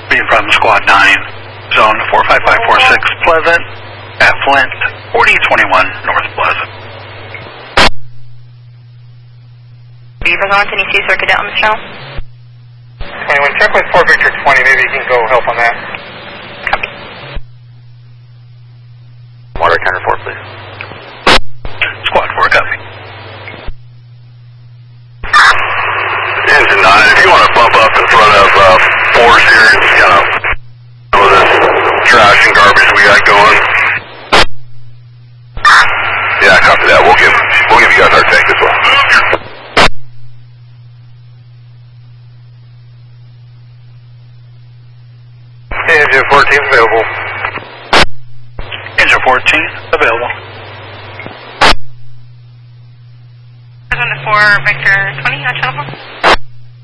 Being from Squad 9, Zone 45546 Pleasant, at Flint, 4021 North Pleasant. Beaver going, can you see Circuit Delta, Michelle? 21, check with 4 Victor 20, maybe you can go help on that. Copy. Water counter 4, please. Squad 4, copy. Engine 9, if you want to bump up in front of Force here and kind of some of this trash and garbage we got going. Yeah, copy that. We'll give you guys our tank as well. Engine 14 available. Engine 14, available. 4 Victor 20 on telephone.